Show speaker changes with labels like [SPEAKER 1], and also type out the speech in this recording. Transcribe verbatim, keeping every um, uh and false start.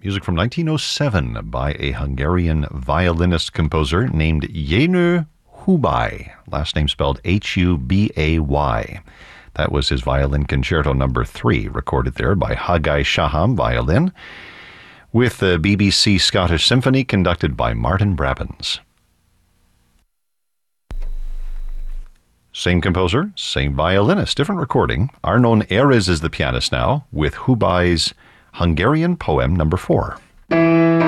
[SPEAKER 1] Music from nineteen oh seven by a Hungarian violinist-composer named Jenő Hubay, last name spelled H U B A Y. That was his violin concerto number three, recorded there by Haggai Shaham violin, with the B B C Scottish Symphony conducted by Martin Brabbins. Same composer, same violinist, different recording. Arnon Erez is the pianist now, with Hubay's Hungarian Poem number four.